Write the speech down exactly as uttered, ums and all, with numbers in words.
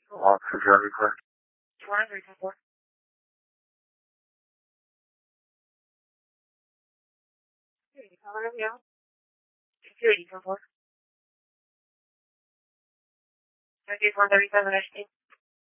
Oxygen request. One three two four. Security, how are you? Security, two four. thirty-four thirty-seven, I think.